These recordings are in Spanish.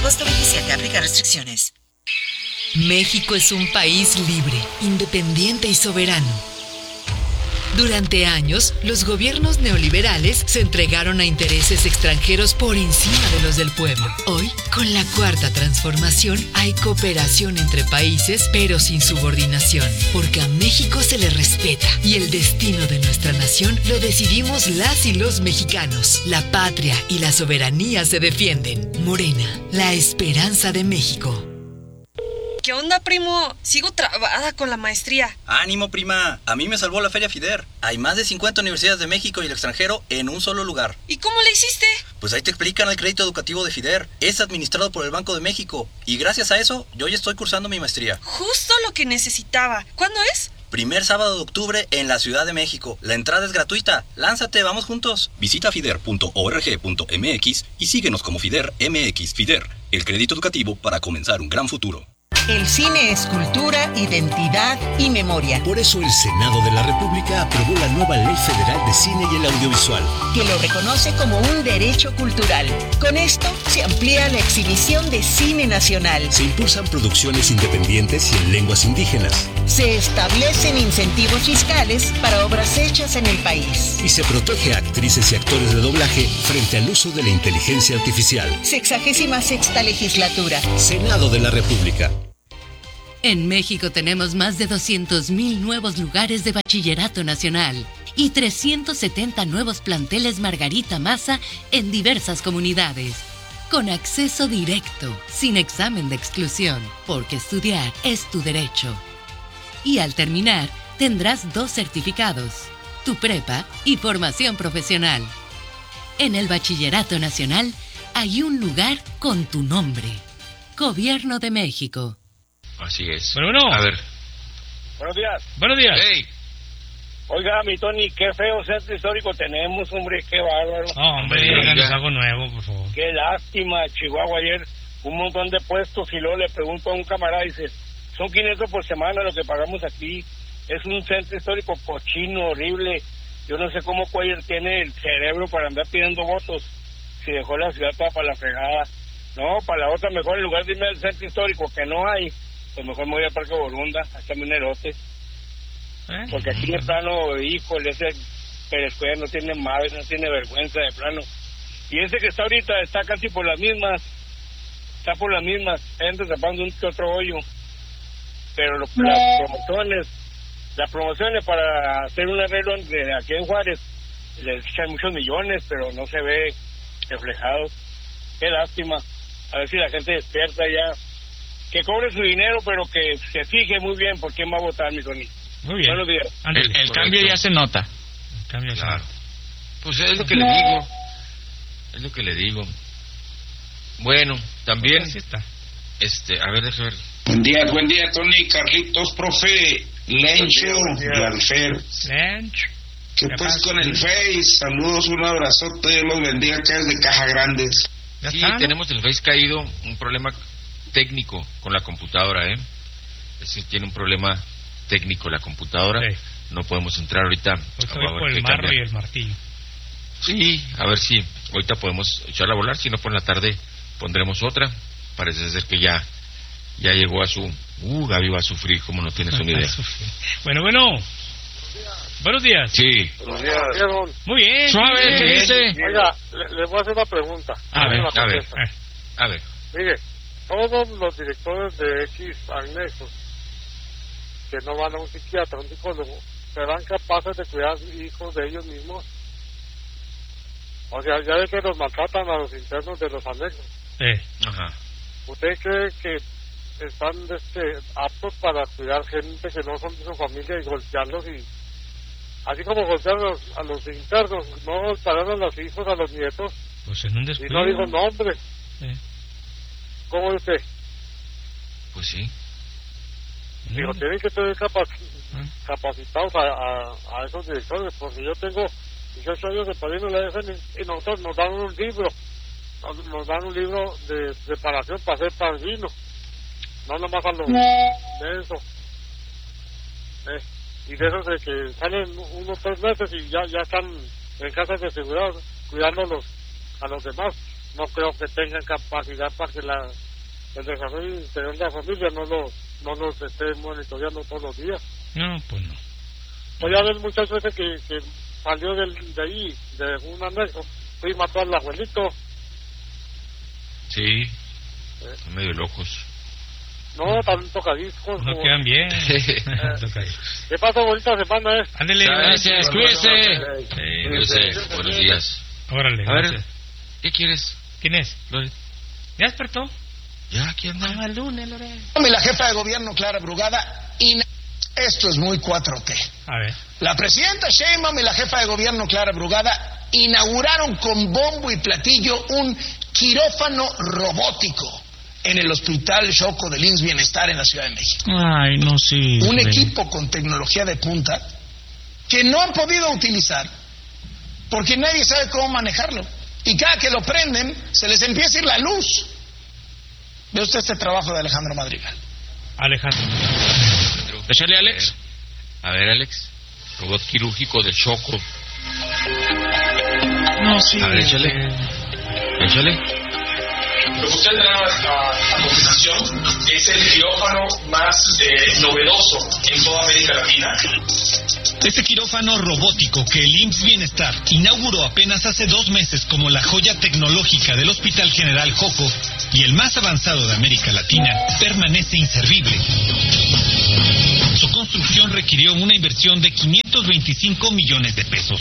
agosto 27, aplica restricciones. México es un país libre, independiente y soberano. Durante años, los gobiernos neoliberales se entregaron a intereses extranjeros por encima de los del pueblo. Hoy, con la Cuarta Transformación, hay cooperación entre países, pero sin subordinación, porque a México se le respeta y el destino de nuestra nación lo decidimos las y los mexicanos. La patria y la soberanía se defienden. Morena, la esperanza de México. ¿Qué onda, primo? Sigo trabada con la maestría. ¡Ánimo, prima! A mí me salvó la Feria FIDER. Hay más de 50 universidades de México y el extranjero en un solo lugar. ¿Y cómo le hiciste? Pues ahí te explican el crédito educativo de FIDER. Es administrado por el Banco de México. Y gracias a eso, yo ya estoy cursando mi maestría. Justo lo que necesitaba. ¿Cuándo es? Primer sábado de octubre en la Ciudad de México. La entrada es gratuita. ¡Lánzate, vamos juntos! Visita fider.org.mx y síguenos como FIDER MX. FIDER, el crédito educativo para comenzar un gran futuro. El cine es cultura, identidad y memoria. Por eso el Senado de la República aprobó la nueva Ley Federal de Cine y el Audiovisual, que lo reconoce como un derecho cultural. Con esto se amplía la exhibición de cine nacional. Se impulsan producciones independientes y en lenguas indígenas. Se establecen incentivos fiscales para obras hechas en el país. Y se protege a actrices y actores de doblaje frente al uso de la inteligencia artificial. 66ª legislatura. Senado de la República. En México tenemos más de 200,000 nuevos lugares de bachillerato nacional y 370 nuevos planteles Margarita Maza en diversas comunidades, con acceso directo, sin examen de exclusión, porque estudiar es tu derecho. Y al terminar, tendrás 2 certificados, tu prepa y formación profesional. En el bachillerato nacional hay un lugar con tu nombre. Gobierno de México. Así es. Bueno. A ver. Buenos días. Buenos días. Hey. Oiga, mi Tony, qué feo centro histórico tenemos, hombre, qué bárbaro. Hombre, díganos algo nuevo, por favor. Qué lástima, Chihuahua, ayer un montón de puestos y luego le pregunto a un camarada y dice, son 500 por semana lo que pagamos aquí. Es un centro histórico cochino, horrible. Yo no sé cómo Cuellar tiene el cerebro para andar pidiendo votos si dejó la ciudad toda para la fregada. No, para la otra mejor, en lugar de irme al centro histórico que no hay, pues mejor me voy al Parque Borunda, a echarme un erote. Porque aquí de plano, híjole, ese Pérez Cuellar no tiene madre, no tiene vergüenza de plano. Y ese que está ahorita está casi por las mismas, gente tapando un que otro hoyo. Pero las promociones para hacer un arreglo de aquí en Juárez, les echan muchos millones, pero no se ve reflejado. Qué lástima. A ver si la gente despierta ya. Que cobre su dinero, pero que se fije muy bien por quién va a votar, mi Tony. Muy bien. Buenos días. El cambio ya se nota. El cambio claro. Pues es lo que le digo. Bueno, también... Así está. A ver, déjame ver. Buen día, Tony, Carlitos, profe, Lencho y Alfer. Lencho. ¿Qué pues con el Face? Saludos, un abrazote, Dios los bendiga, que es de Caja Grandes. Sí, tenemos el Face caído, un problema técnico con la computadora, Es decir, tiene un problema técnico la computadora. Sí. No podemos entrar ahorita. Por el marro y el martillo. Sí, a ver si ahorita podemos echarla a volar, si no por la tarde pondremos otra. Parece ser que ya llegó a su... Gaby va a sufrir como no tienes una idea. Bueno. Buenos días. Sí. Buenos días. Muy bien. Suave, ¿qué dice? Oiga, le voy a hacer una pregunta. A ver. Mire, todos los directores de X anexos que no van a un psiquiatra, un psicólogo, serán capaces de cuidar hijos de ellos mismos. O sea, ya ve que los maltratan a los internos de los anexos. Ajá. ¿Usted cree que están aptos para cuidar gente que no son de su familia y golpearlos y así como golpear a los internos, no golpearán a los hijos, a los nietos? Pues en un descuido. Y no digo nombre. ¿Cómo dice? Pues sí. Digo, tienen que tener capacitados a esos directores, porque yo tengo 18 años de padrino de la FN y nosotros nos dan un libro de preparación para ser padrino, no nomás a los de eso. Y de esos de que salen unos 3 meses y ya están en casas de seguridad cuidando a los demás. no creo que tengan capacidad para que el desarrollo interior de la familia no los esté monitoreando todos los días. No, pues no. Pues ya ves muchas veces que salió de ahí, de un anexo, y mató al abuelito. Sí, son medio locos. No, también tocadiscos. No quedan bien. ¿Qué pasa, bonita semana? Ándale, gracias, cuídese. Buenos días. Órale, a ver, ¿qué quieres? ¿Quién es? Loret. ¿Ya despertó? Ya, aquí anda. El lunes, Loret. La jefa de gobierno, Clara Brugada, esto es muy 4T. A ver. La presidenta Sheinbaum y la jefa de gobierno, Clara Brugada, inauguraron con bombo y platillo un quirófano robótico en el Hospital Choco del IMSS Bienestar en la Ciudad de México. Ay, no sé. Un equipo con tecnología de punta que no han podido utilizar porque nadie sabe cómo manejarlo. Y cada que lo prenden, se les empieza a ir la luz. ¿Ve usted este trabajo de Alejandro Madrigal? Alejandro. Échale, Alex. A ver, Alex. Robot quirúrgico de Choco. No, sí. A ver, échale. Échale. Lo que usted da a continuación es el quirófano más novedoso en toda América Latina. Este quirófano robótico que el IMSS Bienestar inauguró apenas hace 2 meses como la joya tecnológica del Hospital General Joco y el más avanzado de América Latina, permanece inservible. Su construcción requirió una inversión de 525 millones de pesos.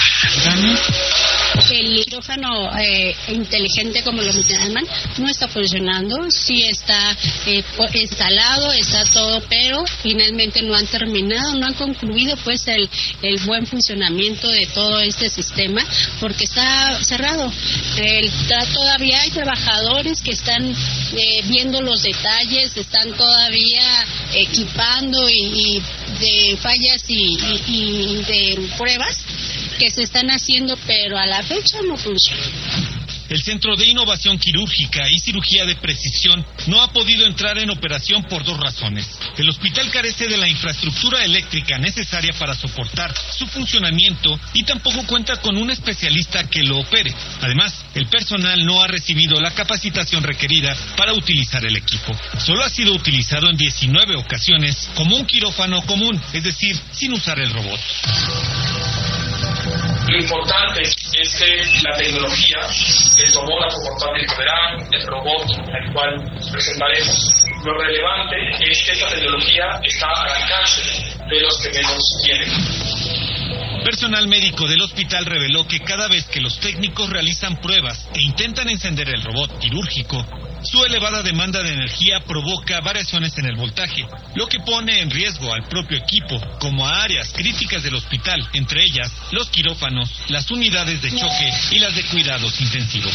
El quirófano inteligente, como lo llaman, no está funcionando. Sí está instalado, está todo, pero finalmente no han terminado, no han concluido pues el buen funcionamiento de todo este sistema, porque está cerrado. Todavía hay trabajadores que están viendo los detalles, están todavía equipando y de fallas y de pruebas que se están haciendo, pero a la fecha no funciona. El Centro de Innovación Quirúrgica y Cirugía de Precisión no ha podido entrar en operación por 2 razones. El hospital carece de la infraestructura eléctrica necesaria para soportar su funcionamiento y tampoco cuenta con un especialista que lo opere. Además, el personal no ha recibido la capacitación requerida para utilizar el equipo. Solo ha sido utilizado en 19 ocasiones como un quirófano común, es decir, sin usar el robot. Lo importante es que la tecnología, el tomógrafo portátil que verán, el robot al cual presentaremos, lo relevante es que esta tecnología está al alcance de los que menos tienen. Personal médico del hospital reveló que cada vez que los técnicos realizan pruebas e intentan encender el robot quirúrgico, su elevada demanda de energía provoca variaciones en el voltaje, lo que pone en riesgo al propio equipo, como a áreas críticas del hospital, entre ellas los quirófanos, las unidades de choque y las de cuidados intensivos.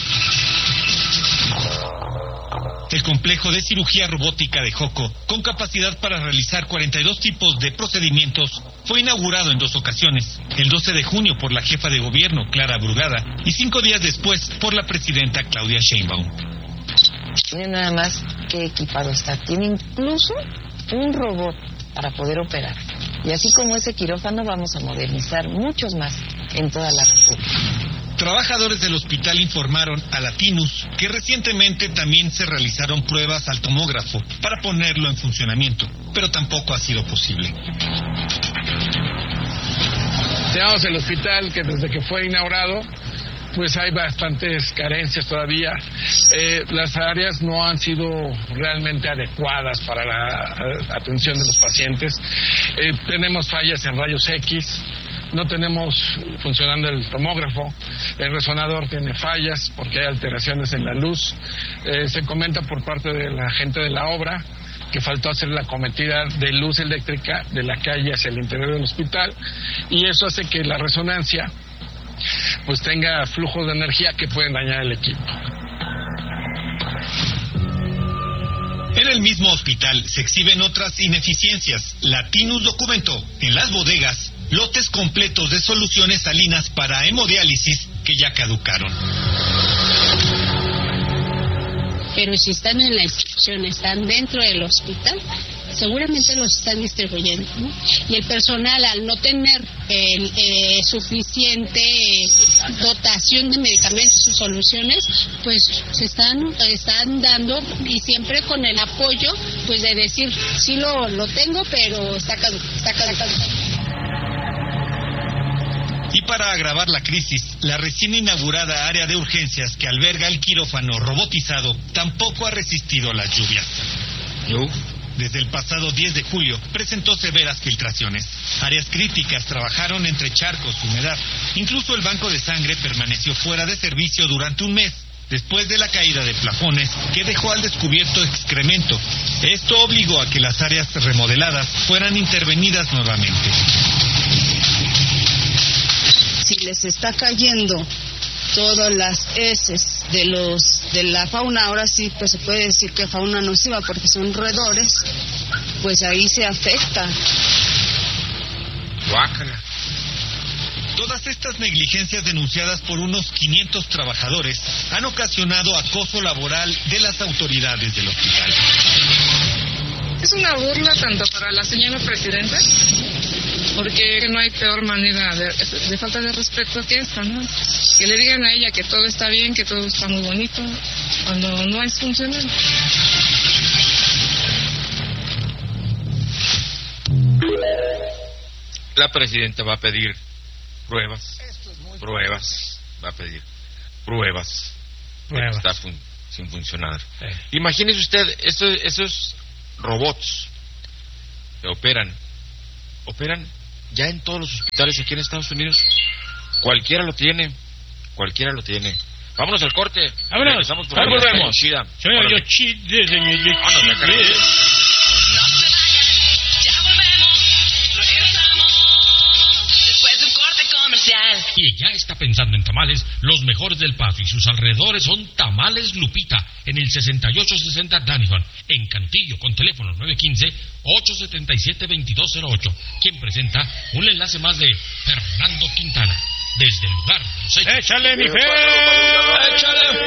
El complejo de cirugía robótica de Joco, con capacidad para realizar 42 tipos de procedimientos, fue inaugurado en 2 ocasiones. El 12 de junio por la jefa de gobierno, Clara Brugada, y 5 días después por la presidenta Claudia Sheinbaum. Miren nada más qué equipado está. Tiene incluso un robot para poder operar. Y así como ese quirófano, vamos a modernizar muchos más en toda la República. Trabajadores del hospital informaron a Latinus que recientemente también se realizaron pruebas al tomógrafo para ponerlo en funcionamiento, pero tampoco ha sido posible. Tenemos el hospital que desde que fue inaugurado pues hay bastantes carencias todavía. Las áreas no han sido realmente adecuadas para la atención de los pacientes. Tenemos fallas en rayos X, no tenemos funcionando el tomógrafo, el resonador tiene fallas porque hay alteraciones en la luz. Se comenta por parte de la gente de la obra que faltó hacer la cometida de luz eléctrica de la calle hacia el interior del hospital, y eso hace que la resonancia pues tenga flujos de energía que pueden dañar el equipo. En el mismo hospital se exhiben otras ineficiencias. Latinus documentó en las bodegas lotes completos de soluciones salinas para hemodiálisis que ya caducaron. Pero si están en la institución, están dentro del hospital, seguramente los están distribuyendo, ¿no? Y el personal, al no tener suficiente dotación de medicamentos y soluciones, pues se están dando, y siempre con el apoyo pues de decir, sí lo tengo, pero está caducado. Y para agravar la crisis, la recién inaugurada área de urgencias que alberga el quirófano robotizado tampoco ha resistido las lluvias. Desde el pasado 10 de julio presentó severas filtraciones. Áreas críticas trabajaron entre charcos y humedad. Incluso el banco de sangre permaneció fuera de servicio durante un mes, después de la caída de plafones que dejó al descubierto excremento. Esto obligó a que las áreas remodeladas fueran intervenidas nuevamente. Si les está cayendo todas las heces de la fauna, ahora sí pues se puede decir que fauna nociva porque son roedores, pues ahí se afecta. Guácala. Todas estas negligencias denunciadas por unos 500 trabajadores han ocasionado acoso laboral de las autoridades del hospital. Es una burla tanto para la señora presidenta, porque no hay peor manera de falta de respeto que esta, ¿no? Que le digan a ella que todo está bien, que todo está muy bonito, cuando no es funcional. La presidenta va a pedir pruebas, va a pedir pruebas. Está sin funcionar. Imagínese usted esos robots que operan ya en todos los hospitales aquí en Estados Unidos. Cualquiera lo tiene. Vámonos al corte. Vámonos. Volvemos. Soy Yoshide de mi Yoshide. Y ya está pensando en tamales, los mejores del Paso y sus alrededores son Tamales Lupita, en el 6860 Danison, en Cantillo, con teléfono 915-877-2208. Quien presenta un enlace más de Fernando Quintana, desde el lugar de los hechos. ¡Échale, mi fe! ¡Échale!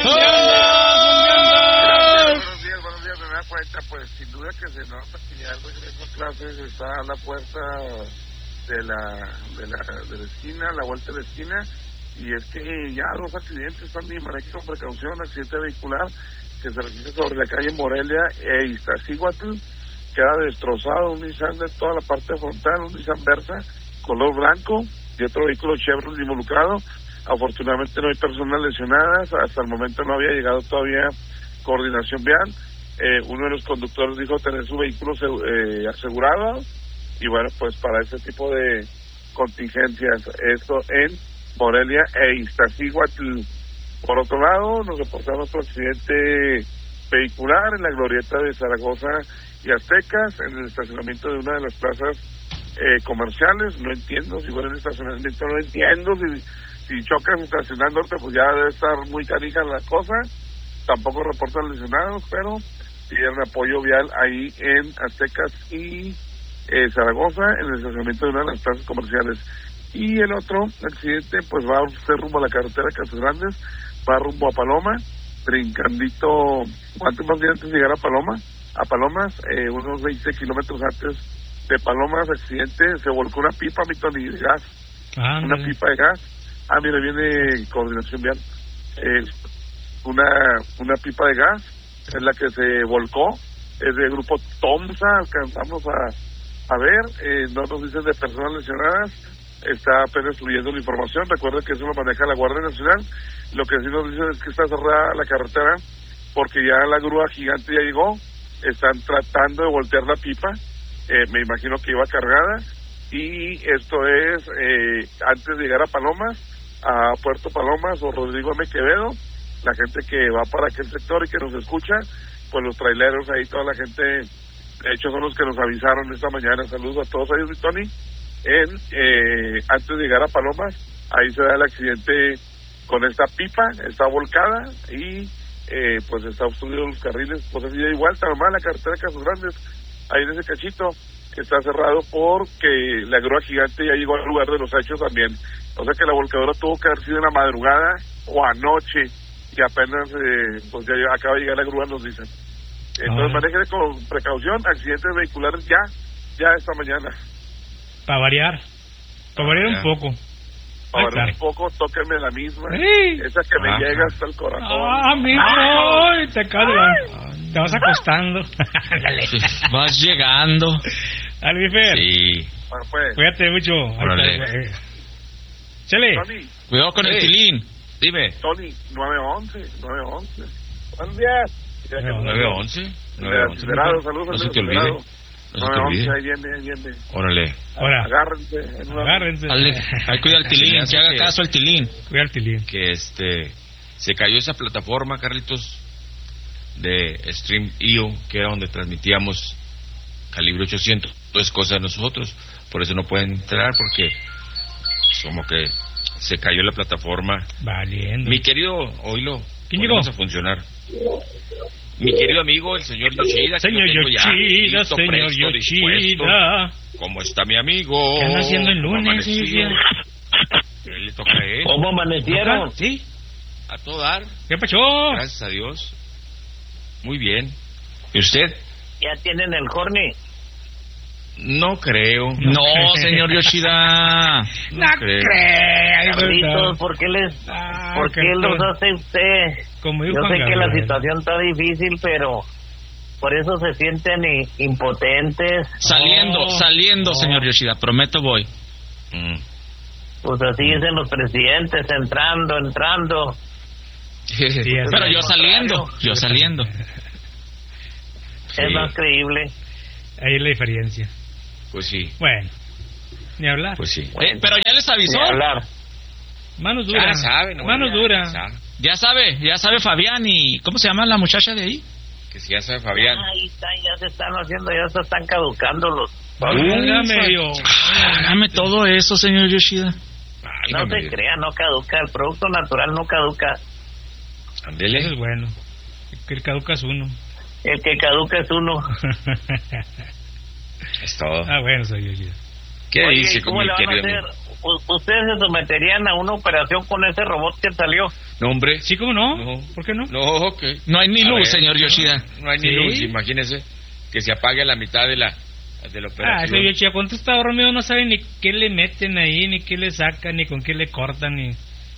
Buenos días, me da cuenta, pues sin duda que se nota que ya el regreso a clases está a la puerta de la esquina, la vuelta de la esquina, y es que ya 2 accidentes también manejan con precaución. Accidente vehicular que se registra sobre la calle Morelia e Iztaccíhuatl, queda destrozado un Nissan de toda la parte frontal, un Nissan Versa color blanco y otro vehículo Chevrolet involucrado. Afortunadamente no hay personas lesionadas, hasta el momento no había llegado todavía coordinación vial. Uno de los conductores dijo tener su vehículo asegurado. Y bueno, pues para ese tipo de contingencias, esto en Morelia e Iztaccíhuatl. Por otro lado, nos reportamos otro accidente vehicular en la glorieta de Zaragoza y Aztecas, en el estacionamiento de una de las plazas comerciales. No entiendo, si fuera en el estacionamiento, no entiendo, si chocas estacionándote, pues ya debe estar muy canija la cosa. Tampoco reportan lesionados, pero pidieron apoyo vial ahí en Aztecas y Zaragoza, en el estacionamiento de una de las plazas comerciales. Y el otro accidente pues va a ser rumbo a la carretera Casas Grandes, va rumbo a Paloma, brincandito, ¿cuánto más bien antes de llegar a Palomas, unos 20 kilómetros antes de Palomas, accidente, se volcó una pipa, mi Tony, de gas, una pipa de gas. Mira, viene coordinación vial, una pipa de gas es la que se volcó, es del grupo Tomsa, alcanzamos a ver, no nos dicen de personas lesionadas, está apenas fluyendo la información. Recuerden que eso lo maneja la Guardia Nacional. Lo que sí nos dicen es que está cerrada la carretera porque ya la grúa gigante ya llegó, están tratando de voltear la pipa, me imagino que iba cargada, y esto es antes de llegar a Palomas, a Puerto Palomas o Rodrigo M. Quevedo. La gente que va para aquel sector y que nos escucha, pues los traileros ahí, toda la gente, de hecho son los que nos avisaron esta mañana. Saludos a todos ellos, y Tony. Antes de llegar a Palomas, ahí se da el accidente con esta pipa, está volcada y pues está obstruido los carriles, pues así de igual, tan mal la carretera Casas Grandes, ahí en ese cachito, está cerrado porque la grúa gigante ya llegó al lugar de los hechos también. O sea que la volcadora tuvo que haber sido en la madrugada o anoche, y apenas pues ya acaba de llegar la grúa, nos dicen. Entonces manejen con precaución. Accidentes vehiculares ya esta mañana. Para variar un poco. Para variar un poco, tóquenme la misma. Sí. Esa que me llega hasta el corazón. Mijo, te vas acostando. Vas llegando. Alvifer. Sí. Bueno, pues. Cuídate mucho. Chale. Cuidado con el tilín. Dime. Tony, 911. Buenos días. 911. Saludos. No se te olvide. Ahí viene. Órale. Ahora. Agárrense. Ahí cuida el tilín, que haga caso al tilín. Cuida el tilín. Que se cayó esa plataforma, Carlitos, de Stream.io, que era donde transmitíamos Calibre 800. Es cosa de nosotros. Por eso no pueden entrar, porque como que se cayó la plataforma. Valiendo. Mi querido, oílo. ¿Quién llegó? Vamos a funcionar. Mi querido amigo, el señor Yoshida. Señor Yoshida. ¿Cómo está mi amigo? ¿Qué anda haciendo el lunes? ¿Qué le toca a él? ¿Cómo amanecieron? Sí. A todo dar. ¿Qué pasó? Gracias a Dios. Muy bien. ¿Y usted? ¿Ya tienen el Horny? No creo. No, señor Yoshida. No creo. Carlitos, ¿por qué los hace usted? Como yo sé que la situación está difícil, pero por eso se sienten impotentes. Saliendo, señor Yoshida, prometo voy. Pues así dicen los presidentes, entrando. Pero yo saliendo. Es más creíble. Ahí es la diferencia. Pues sí. Bueno, ni hablar. Pues sí. Bueno, pero ya les avisó. Ni hablar. Manos duras. Ya sabe, ¿no? Manos duras. Ya sabe Fabián. ¿Y cómo se llama la muchacha de ahí? Que si ya sabe Fabián. Ahí está, ya se están caducando los... Hágame todo eso, señor Yoshida. No se crea, no caduca. El producto natural no caduca. Andele. Eso es bueno. El que caduca es uno. El que caduca es uno. Es todo. Bueno, soy Yoshida. ¿Qué Oye, dice? ¿cómo le van a hacer? ¿Ustedes se someterían a una operación con ese robot que salió? No, hombre. Sí, ¿cómo no? ¿Por qué no? No, ok. No hay ni luz, señor Yoshida. No hay ni luz, ¿Sí? imagínese que se apague a la mitad de la operación. Ese Yoshida, cuando está dormido no sabe ni qué le meten ahí, ni qué le sacan, ni con qué le cortan, ni...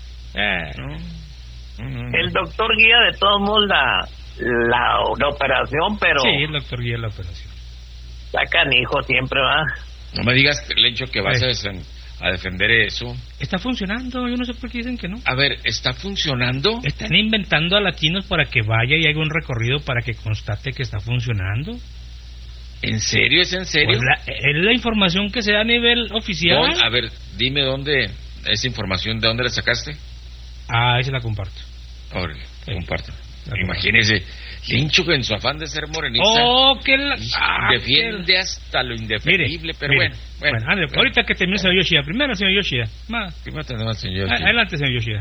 El doctor guía de todos modos la operación, pero... Sí, el doctor guía la operación. Sacan hijo siempre, ¿va? No me digas, Lencho, que vas a defender eso. Está funcionando, yo no sé por qué dicen que no. A ver, ¿está funcionando? Están inventando a latinos para que vaya y haga un recorrido para que constate que está funcionando. ¿En serio? ¿Es en serio? Pues es la información que se da a nivel oficial. A ver, dime dónde, esa información, ¿de dónde la sacaste? Ahí se la comparto. Órale, comparto. Imagínese, Lincho en su afán de ser morenista defiende hasta lo indefendible, pero bueno. Ahorita que termine el señor Yoshida, primero el señor Yoshida. Primero tenemos al señor Yoshida. Adelante, señor Yoshida.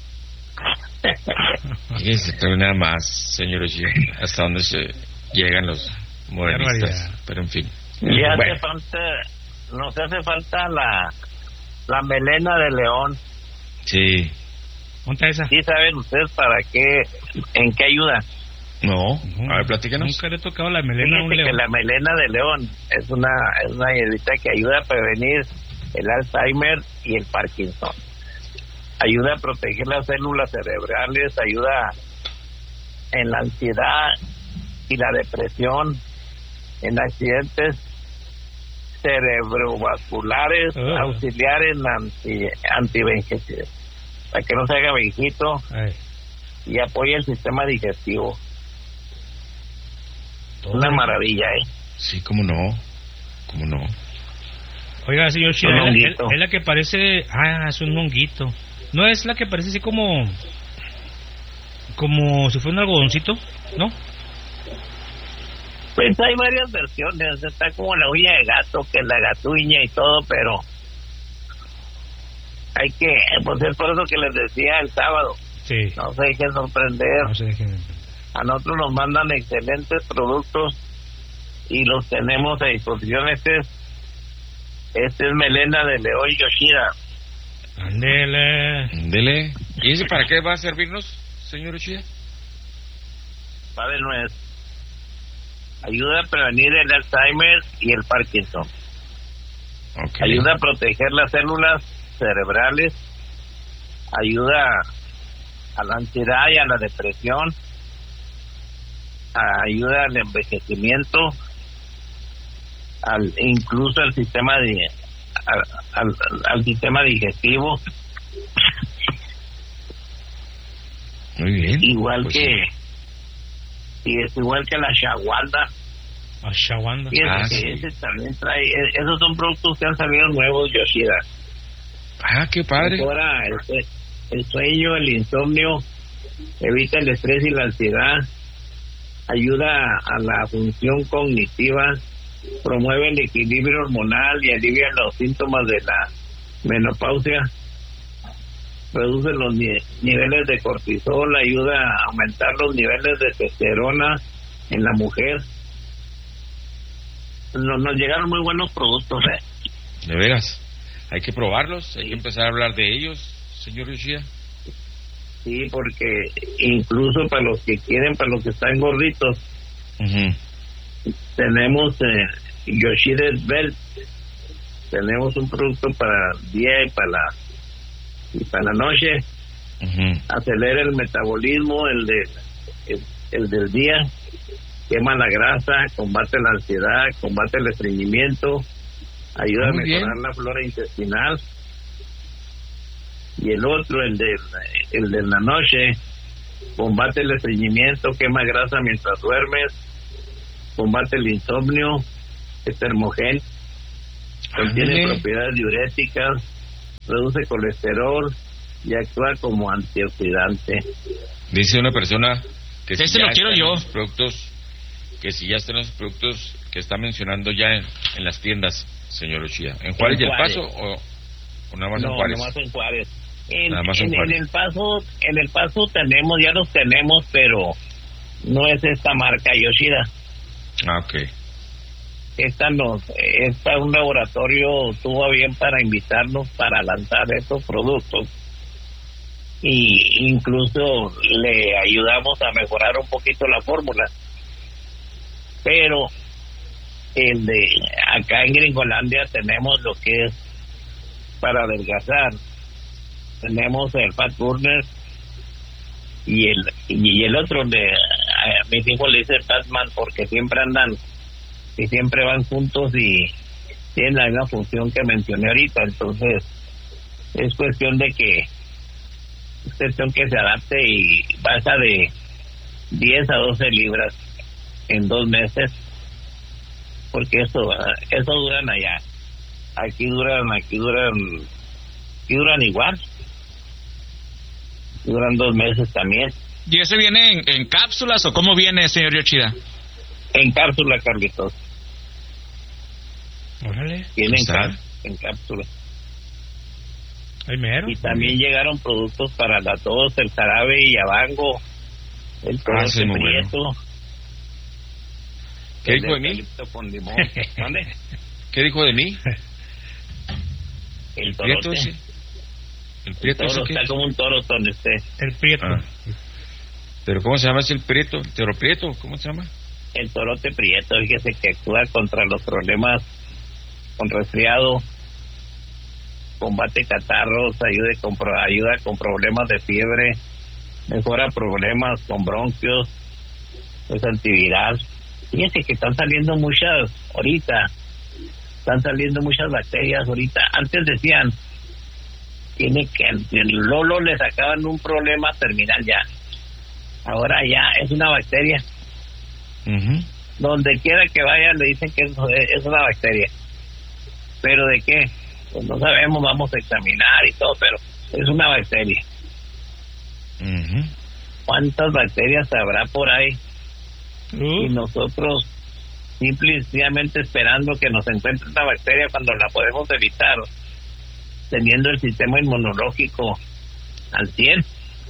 Fíjense, pero nada más, señor Yoshida, hasta dónde se llegan los morenistas, pero en fin. Nos hace falta la melena de león. Sí. ¿Dónde está esa? ¿Sí saben ustedes en qué ayuda? No, a ver, platícanos. Nunca le he tocado la melena a un león. Que la melena de león es una hierbita que ayuda a prevenir el Alzheimer y el Parkinson. Ayuda a proteger las células cerebrales, ayuda en la ansiedad y la depresión, en accidentes cerebrovasculares, auxiliar en antienvejecimiento, para que no se haga viejito y apoya el sistema digestivo. Una maravilla, Sí, cómo no. Oiga, señor Shira, es la que parece... es un honguito. ¿No es la que parece así como si fuera un algodoncito? ¿No? Pues hay varias versiones. Está como la uña de gato, que es la gatuña y todo, pero hay que... Pues es por eso que les decía el sábado. Sí. No se dejen sorprender. A nosotros nos mandan excelentes productos y los tenemos a disposición. Este es melena de León Yoshida. Ándele. ¿Y ese para qué va a servirnos, señor Yoshida? Padre nuez. Ayuda a prevenir el Alzheimer y el Parkinson. Ayuda a proteger las células cerebrales. Ayuda a la ansiedad y a la depresión. Ayuda al envejecimiento, incluso al sistema al sistema digestivo. Muy bien. Igual pues que es igual que la ashwagandha. Ashwagandha. Ese también trae. Esos son productos que han salido nuevos, Yoshida. Qué padre. Ahora el sueño, el insomnio, evita el estrés y la ansiedad. Ayuda a la función cognitiva, promueve el equilibrio hormonal y alivia los síntomas de la menopausia, reduce los niveles de cortisol, ayuda a aumentar los niveles de testosterona en la mujer. Nos llegaron muy buenos productos, De veras, hay que probarlos, hay que empezar a hablar de ellos, señor Yoshida. Sí, porque incluso para los que quieren, para los que están gorditos, tenemos Yoshida's Belt. Tenemos un producto para el día y para la noche. Acelera el metabolismo, el del día, quema la grasa, combate la ansiedad, combate el estreñimiento, ayuda a mejorar la flora intestinal. Y el otro, el de la noche, combate el estreñimiento, quema grasa mientras duermes, combate el insomnio, es termogén, contiene propiedades diuréticas, reduce colesterol y actúa como antioxidante. Dice una persona que si ese lo quiero yo. Si ya están los productos que está mencionando ya en las tiendas, señor Yoshida. ¿En Juárez y El Paso o nada más en Juárez? No, nada más en Juárez. En el Paso ya los tenemos, pero no es esta marca Yoshida. Ok. Un laboratorio tuvo bien para invitarnos para lanzar estos productos y incluso le ayudamos a mejorar un poquito la fórmula, pero el de acá en Gringolandia tenemos lo que es para adelgazar. Tenemos el Fat Burner y el otro de mis hijos le dice Fatman porque siempre andan y siempre van juntos y tienen la misma función que mencioné ahorita. Entonces es cuestión de que se adapte y baja de 10 a 12 libras en 2 meses, porque eso duran allá. Aquí duran igual. Duran 2 meses también. ¿Y ese viene en cápsulas o cómo viene, señor Yoshida? En cápsula, Carlitos. Órale. Viene en cápsula. Y también llegaron productos para la tos, el jarabe y yabango, el torote prieto. Bueno. ¿Qué dijo de mí? Con limón. ¿Dónde? ¿Qué dijo de mí? El prieto ese. El prieto ese está como un toro donde esté. El prieto. ¿Pero cómo se llama ese el prieto? ¿El toro prieto? ¿Cómo se llama? El torote prieto, fíjese que actúa contra los problemas con resfriado, combate catarros, ayuda con problemas de fiebre, mejora problemas con bronquios, es antiviral. Fíjese que están saliendo muchas bacterias ahorita. Antes decían que el Lolo le sacaban un problema terminal ya. Ahora ya es una bacteria. Donde quiera que vaya le dicen que es una bacteria. ¿Pero de qué? Pues no sabemos, vamos a examinar y todo, pero es una bacteria. ¿Cuántas bacterias habrá por ahí? Y nosotros simplemente esperando que nos encuentre una bacteria cuando la podemos evitar, teniendo el sistema inmunológico al 100.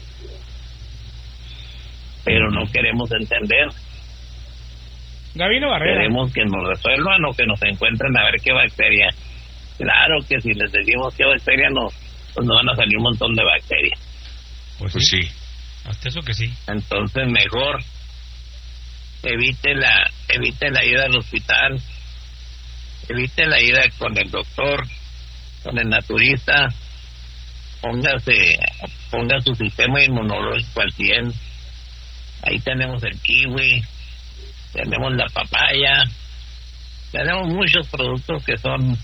Pero no queremos entender. Gabino Barrera. Queremos que nos resuelvan o que nos encuentren a ver qué bacteria. Claro que si les decimos qué bacteria pues nos van a salir un montón de bacterias. Pues sí. Hasta eso que sí. Entonces mejor evite la ida al hospital, evite la ida con el doctor, con el naturista, ponga su sistema inmunológico al 100. Ahí tenemos el kiwi, tenemos la papaya, tenemos muchos productos que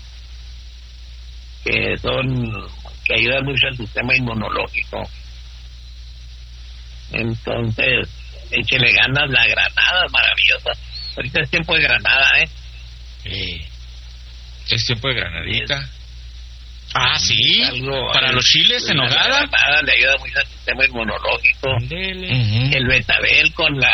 ayudan mucho al sistema inmunológico. Entonces, échele ganas. La granada es maravillosa. Ahorita es tiempo de granada, es tiempo de granadita. Sí, para los chiles en nogada. La granada le ayuda mucho al sistema inmunológico. El betabel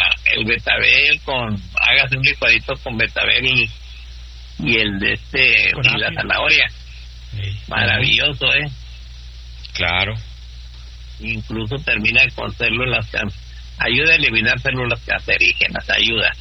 hágase un licuadito con betabel y la zanahoria. Maravilloso, Claro. Incluso termina con células, ayuda a eliminar células cancerígenas, ayuda.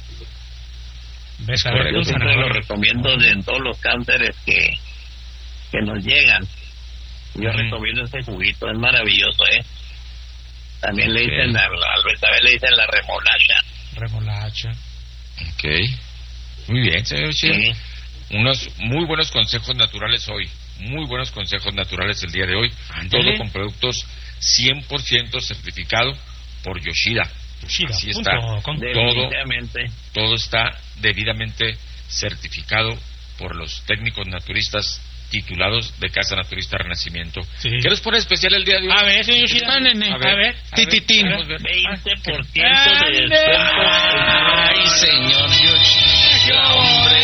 Yo siempre lo recomiendo en todos los cánceres que nos llegan. Yo recomiendo ese juguito, es maravilloso, También le dicen al betabel, le dicen la remolacha. Ok. Muy bien, señor. Sí. Unos muy buenos consejos naturales hoy. Muy buenos consejos naturales el día de hoy. Todo con productos 100% certificado por Yoshida. Así está. Todo está debidamente certificado por los técnicos naturistas titulados de Casa Naturista Renacimiento. ¿Qué nos pone especial el día de hoy? A ver, señor Yoshida. A ver. Tititín. 20% de descuento. Ay, señor Yoshida, hombre.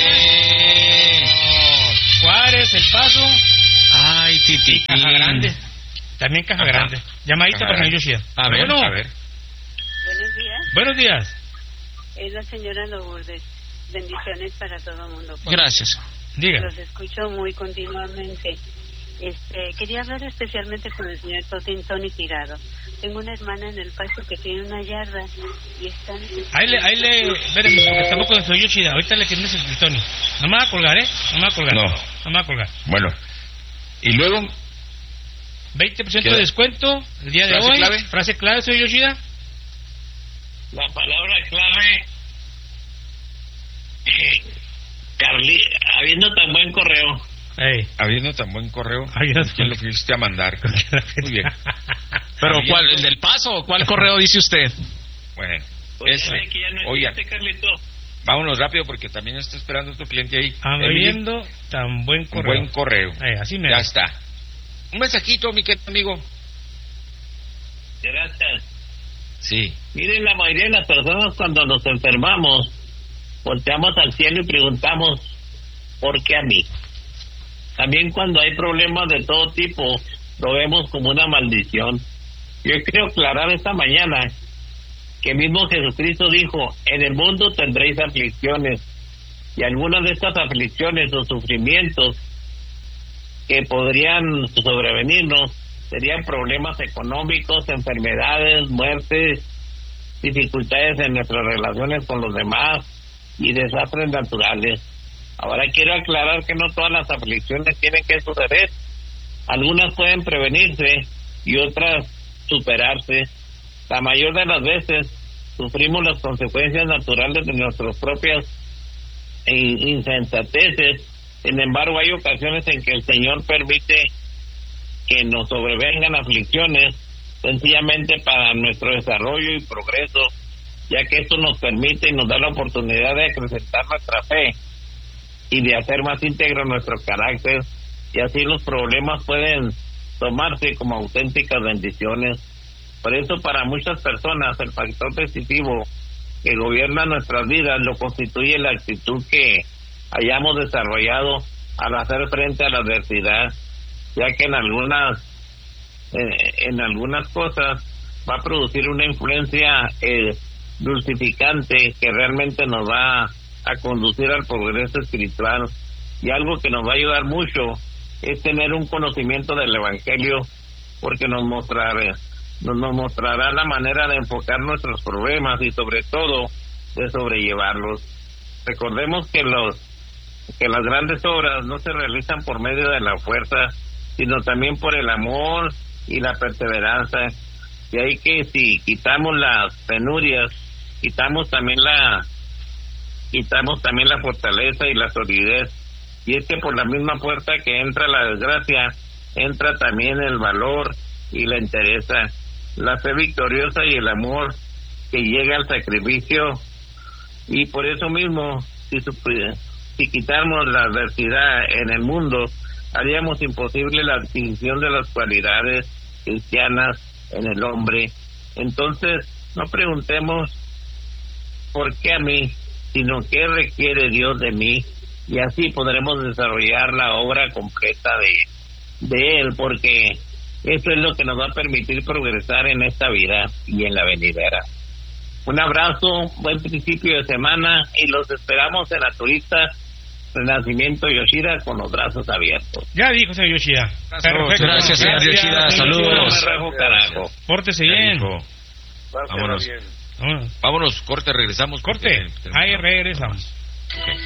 ¿Cuál es el paso? Ay, Tititín. Caja grande. También caja grande. Llamadita para señor Yoshida. A ver. Buenos días. Buenos días. Es la señora Lourdes. Bendiciones para todo el mundo. Gracias. Diga. Los escucho muy continuamente. Quería hablar especialmente con el señor Tony Tirado. Tengo una hermana en El Paso que tiene una yarda y están... Ahí le... Espérenme, porque estamos con el señor Yoshida. Ahorita le tienes el Tony. No me va a colgar, No me va a colgar. No me va a colgar. Bueno. Y luego... 20% de descuento el día de hoy. Frase clave, señor Yoshida. La palabra clave... habiendo tan buen correo. Habiendo tan buen correo, ¿quién lo fuiste a mandar? Muy bien. Pero ¿cuál? ¿El del Paso o cuál correo dice usted? Bueno, oigan, Carlito. Vámonos rápido porque también está esperando otro cliente ahí. Habiendo tan buen correo. Buen correo. Así me ya está. Un mensajito, mi querido amigo. Gracias. Sí. Miren, la mayoría de las personas cuando nos enfermamos volteamos al cielo y preguntamos ¿por qué a mí? También cuando hay problemas de todo tipo lo vemos como una maldición. Yo quiero aclarar esta mañana que mismo Jesucristo dijo: en el mundo tendréis aflicciones, y algunas de estas aflicciones o sufrimientos que podrían sobrevenirnos serían problemas económicos, enfermedades, muertes, dificultades en nuestras relaciones con los demás y desastres naturales. Ahora quiero aclarar que no todas las aflicciones tienen que suceder. Algunas pueden prevenirse y otras superarse. La mayor de las veces sufrimos las consecuencias naturales de nuestras propias insensateces. Sin embargo, hay ocasiones en que el Señor permite que nos sobrevengan aflicciones sencillamente para nuestro desarrollo y progreso, ya que esto nos permite y nos da la oportunidad de acrecentar nuestra fe y de hacer más íntegro nuestro carácter, y así los problemas pueden tomarse como auténticas bendiciones. Por eso, para muchas personas, el factor decisivo que gobierna nuestras vidas lo constituye la actitud que hayamos desarrollado al hacer frente a la adversidad, ya que en algunas cosas va a producir una influencia dulcificante que realmente nos va a conducir al progreso espiritual, y algo que nos va a ayudar mucho es tener un conocimiento del Evangelio, porque nos mostrará la manera de enfocar nuestros problemas y sobre todo de sobrellevarlos. Recordemos que las grandes obras no se realizan por medio de la fuerza, sino también por el amor y la perseverancia. Y ahí que si quitamos las penurias quitamos también la fortaleza y la solidez. Y es que por la misma puerta que entra la desgracia, entra también el valor y la entereza, la fe victoriosa y el amor que llega al sacrificio. Y por eso mismo, si quitáramos la adversidad en el mundo, haríamos imposible la adquisición de las cualidades cristianas en el hombre. Entonces, no preguntemos por qué a mí, sino qué requiere Dios de mí, y así podremos desarrollar la obra completa de Él, porque eso es lo que nos va a permitir progresar en esta vida y en la venidera. Un abrazo, buen principio de semana, y los esperamos en la turista Renacimiento Yoshida con los brazos abiertos. Ya dijo, señor Yoshida. Perfecto. Gracias, señor Yoshida. Saludos. No me rajo, carajo. Pórtese bien. Vámonos. Vámonos, corte, regresamos. Corte. Ahí regresamos. Okay.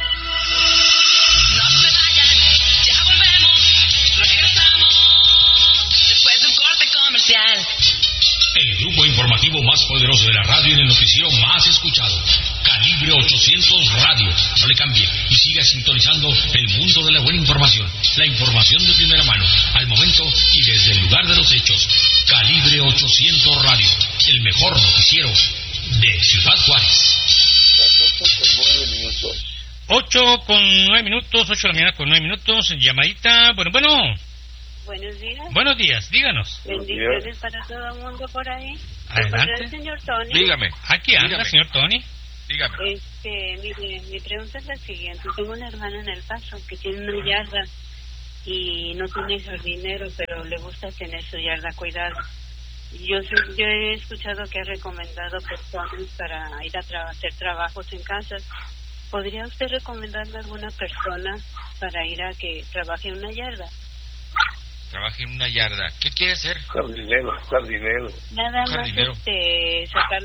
El grupo informativo más poderoso de la radio en el noticiero más escuchado. Calibre 800 Radio. No le cambie y siga sintonizando el mundo de la buena información. La información de primera mano, al momento y desde el lugar de los hechos. Calibre 800 Radio. El mejor noticiero de Ciudad Juárez. 8:09, 8 de la mañana con 9 minutos. Llamadita. Bueno. Buenos días. Buenos días, díganos. Bendiciones para todo el mundo por ahí. Adelante. El señor Tony. Dígame. Aquí anda, señor Tony. Dígame. Mire, mi pregunta es la siguiente. Tengo una hermana en El Paso que tiene una yarda y no tiene jardinero, pero le gusta tener su yarda cuidada. Yo he escuchado que ha recomendado personas para ir a hacer trabajos en casas. ¿Podría usted recomendarle a alguna persona para ir a que trabaje en una yarda? Trabaje en una yarda. ¿Qué quiere hacer? Jardinero. Nada más sacar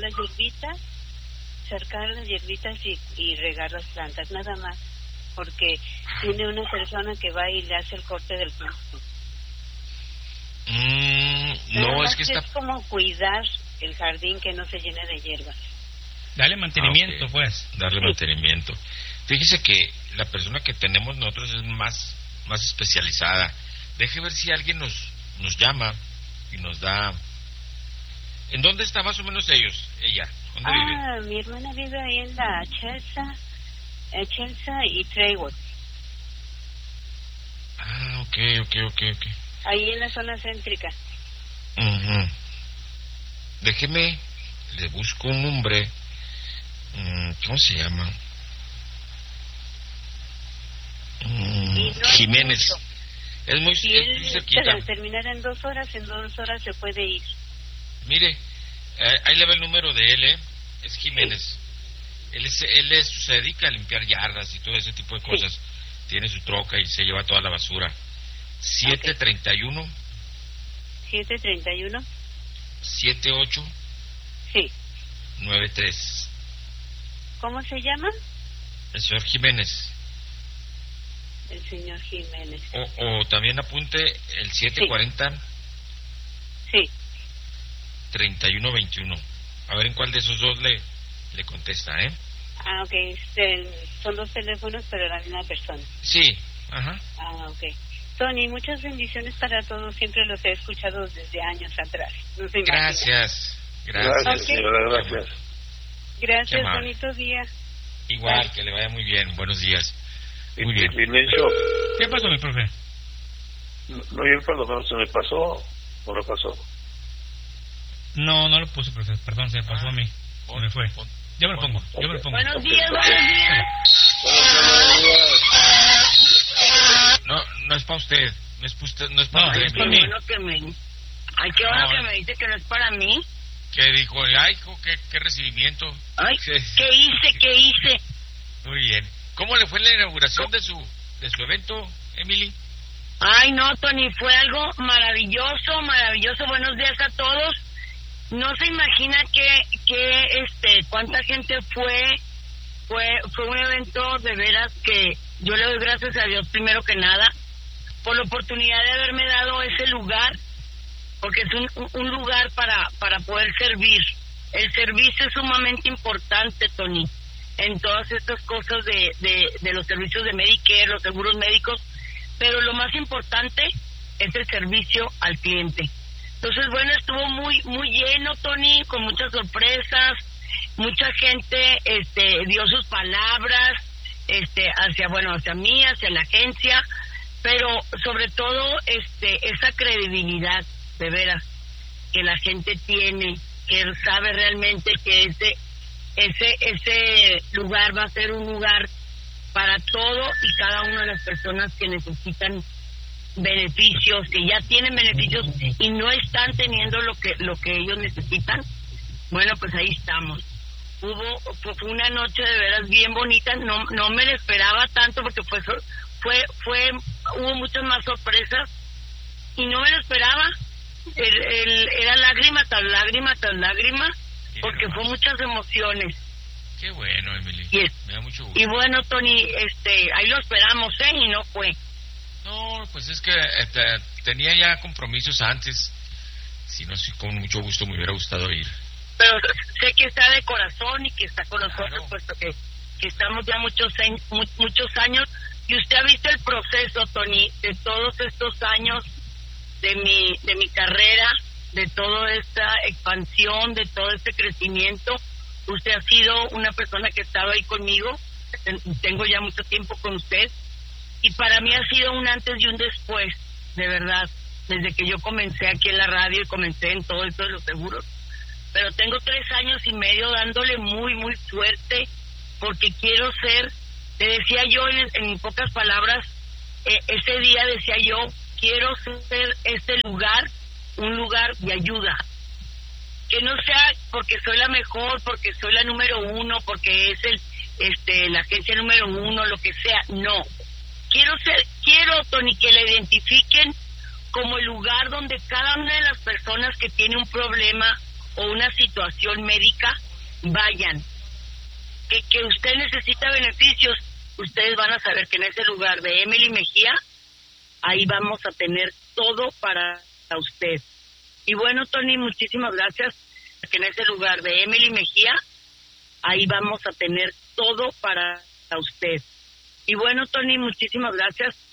las hierbitas y regar las plantas, nada más. Porque tiene una persona que va y le hace el corte del pasto. No, es que es como cuidar el jardín, que no se llene de hierbas. Dale mantenimiento, pues. Darle mantenimiento. Fíjese que la persona que tenemos nosotros es más especializada. Deje ver si alguien nos llama y nos da... ¿En dónde está más o menos ella? ¿Dónde vive? Mi hermana vive ahí en la Chelsea y Traywood. Ok. Ahí en la zona céntrica. Déjeme, le busco un nombre. ¿Cómo se llama? Jiménez. Es muy cerquita. Para terminar en 2 horas, en 2 horas se puede ir. Mire, ahí le va el número de él, es Jiménez. Sí. Él se dedica a limpiar yardas y todo ese tipo de cosas. Sí. Tiene su troca y se lleva toda la basura. 731 78 sí 93. ¿Cómo se llama? El señor Jiménez. El señor Jiménez. O también apunte el 740 sí 3121. A ver en cuál de esos dos le contesta, ok. Son 2 teléfonos, pero la misma persona. Sí, ajá. Ok. Tony, muchas bendiciones para todos. Siempre los he escuchado desde años atrás. Gracias. Gracias, señora, gracias. Gracias, bonito día. Igual, bye. Que le vaya muy bien. Buenos días. Muy bien. ¿Qué pasó, mi profe? No, yo por lo menos se me pasó. ¿O lo pasó? No lo puse, profe. Perdón, se me pasó a mí. Se me fue. Yo me lo pongo. Buenos días. No es para usted. No es para usted. Es para mí. Qué bueno que me dice que no es para mí. ¿Qué dijo? Ay, hijo, qué recibimiento. Ay, ¿qué hice? Muy bien. ¿Cómo le fue la inauguración de su evento, Emily? Ay, no, Tony, fue algo maravilloso. Buenos días a todos. No se imagina cuánta gente fue un evento de veras que yo le doy gracias a Dios primero que nada por la oportunidad de haberme dado ese lugar, porque es un lugar para poder servir El servicio es sumamente importante, Tony, en todas estas cosas de los servicios de Medicare, los seguros médicos, pero lo más importante es el servicio al cliente. Entonces, bueno, estuvo muy lleno, Tony, con muchas sorpresas, mucha gente dio sus palabras hacia mí, hacia la agencia, pero sobre todo esa credibilidad, de veras, que la gente tiene, que sabe realmente que ese lugar va a ser un lugar para todo y cada una de las personas que necesitan beneficios, que ya tienen beneficios y no están teniendo lo que ellos necesitan. Bueno, pues ahí estamos. Fue una noche de veras bien bonita, no me lo esperaba tanto porque hubo muchas más sorpresas y no me lo esperaba. Era lágrima tras lágrima tras lágrima, porque fue muchas emociones. Qué bueno, Emily. Me da mucho gusto. Y bueno, Tony, ahí lo esperamos, y no fue. No, pues es que tenía ya compromisos antes. Si no, sí, con mucho gusto me hubiera gustado ir. Pero sé que está de corazón y que está con nosotros, puesto que estamos ya muchos años. Y usted ha visto el proceso, Tony, de todos estos años de mi carrera, de toda esta expansión, de todo este crecimiento. Usted ha sido una persona que ha estado ahí conmigo. Tengo ya mucho tiempo con usted. Y para mí ha sido un antes y un después, de verdad, desde que yo comencé aquí en la radio y comencé en todo esto de los seguros. Pero tengo 3 años y medio dándole muy, muy fuerte, porque quiero ser, te decía yo en pocas palabras, ese día decía yo, quiero ser este lugar, un lugar de ayuda. Que no sea porque soy la mejor, porque soy la número 1, porque es la agencia número 1, lo que sea, no. Quiero, Tony, que la identifiquen como el lugar donde cada una de las personas que tiene un problema o una situación médica vayan. Que usted necesita beneficios, ustedes van a saber que en ese lugar de Emily Mejía, ahí vamos a tener todo para usted. Y bueno, Tony, muchísimas gracias, que en ese lugar de Emily Mejía, ahí vamos a tener todo para usted. Y bueno, Tony, muchísimas gracias,